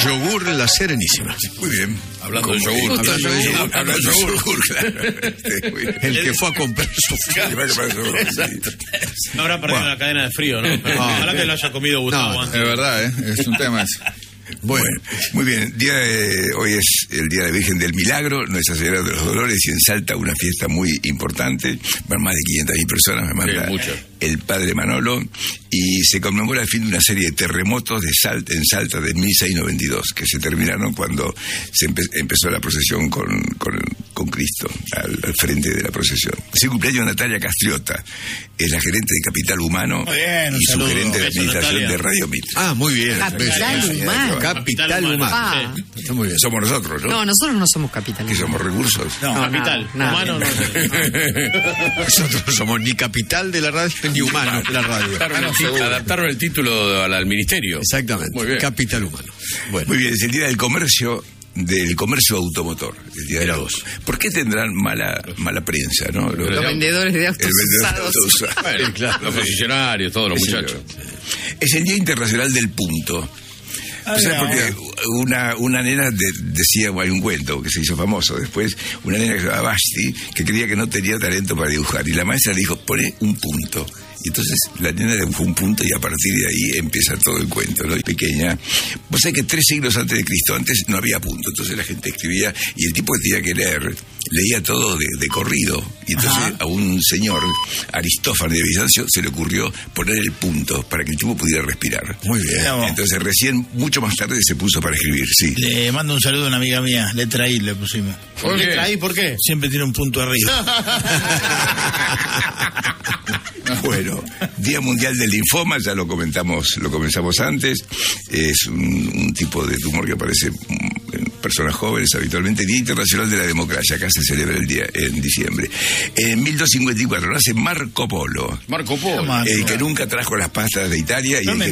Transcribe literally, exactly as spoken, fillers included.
yogur La Serenísima. Muy bien. Hablando de yogur. Hablando de yogur. Hablando de yogur, claro. Este, muy bien. El que fue a comprar su Que vaya para yogur, sí. No habrá perdido la cadena de frío, ¿no? Ojalá que lo haya comido Gustavo No, antes. Es verdad, ¿eh? Es un tema ese. Bueno, muy bien. Día de, hoy es el Día de la Virgen del Milagro, Nuestra Señora de los Dolores, y en Salta una fiesta muy importante. Van más de quinientas mil personas, me manda Sí, el padre Manolo. Y se conmemora el fin de una serie de terremotos de Salta, en Salta de mil seiscientos noventa y dos, que se terminaron cuando se empe- empezó la procesión con, con, con Cristo al, al frente de la procesión. Así cumpleaños Natalia Castriota, es la gerente de Capital Humano. Muy bien, un y saludo. subgerente de Beso, administración Natalia. de Radio Mitre. Ah, muy bien. Capital Beso. Humano. Capital Capital Humano. Humano. Ah. Está muy bien. Somos nosotros, ¿no? No, nosotros no somos capitales. Que somos recursos. No, No, Capital. nada, Humano no sé. Nosotros no somos ni capital de la radio ni humano de la radio. Adaptaron el ti- Adaptaron el título al, al ministerio. Exactamente. Muy bien. Capital Humano. Bueno. Muy bien, es el Día del Comercio, del comercio automotor. El día de Mira la- vos. ¿Por qué tendrán mala mala prensa, no? Los, Los vendedores de autos el vendedor de usados. autos usados. Bueno, claro. los funcionarios, todos los Sí, muchachos. Es el Día Internacional del Punto. Ah, ¿Sabes no, por qué? eh. Una, una nena de- decía, hay un cuento que se hizo famoso después, una nena que se llamaba Basti, que creía que no tenía talento para dibujar, y la maestra le dijo, pone un punto. Y entonces la nena dibujó un punto y a partir de ahí empieza todo el cuento, ¿no? Y pequeña. Vos sabés que tres siglos antes de Cristo, antes no había punto, entonces la gente escribía, y el tipo que tenía que leer, leía todo de, de corrido, y entonces Ajá. a un señor, Aristófanes de Bizancio, se le ocurrió poner el punto para que el tipo pudiera respirar. Muy bien. Mira vos. Entonces recién, mucho más tarde, se puso para escribir, sí. Le mando un saludo a una amiga mía, letra I le pusimos. ¿Por qué? ¿Letra I por qué? Siempre tiene un punto arriba. Bueno, Día Mundial del Linfoma, ya lo comentamos, lo comenzamos antes. Es un, un tipo de tumor que aparece en personas jóvenes habitualmente. Día Internacional de la Democracia, acá se celebra el día en diciembre. En mil doscientos cincuenta y cuatro nace Marco Polo, Marco Polo. Marco. el que nunca trajo las pastas de Italia y el que